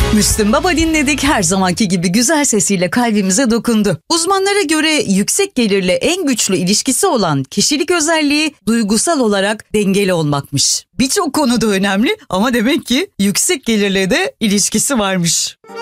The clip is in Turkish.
Müslüm Baba dinledik, her zamanki gibi güzel sesiyle kalbimize dokundu. Uzmanlara göre yüksek gelirle en güçlü ilişkisi olan kişilik özelliği duygusal olarak dengeli olmakmış. Birçok konuda önemli ama demek ki yüksek gelirle de ilişkisi varmış.